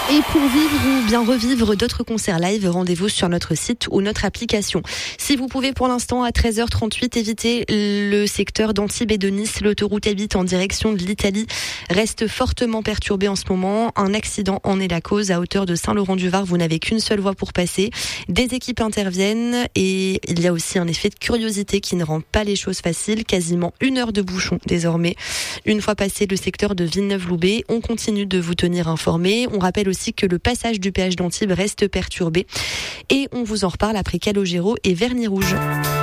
Et pour vivre ou bien revivre d'autres concerts live, rendez-vous sur notre site ou notre application. Si vous pouvez pour l'instant à 13h38 éviter le secteur d'Antibes et de Nice, l'autoroute A8 en direction de l'Italie reste fortement perturbée en ce moment. Un accident en est la cause à hauteur de Saint-Laurent-du-Var. Vous n'avez qu'une seule voie pour passer. Des équipes interviennent et il y a aussi un effet de curiosité qui ne rend pas les choses faciles. Quasiment 1 heure de bouchon désormais. Une fois passé le secteur de Villeneuve-Loubet, on continue de vous tenir informés. On rappelle aussi que le passage du péage d'Antibes reste perturbé. Et on vous en reparle après Calogero et Vernis Rouge.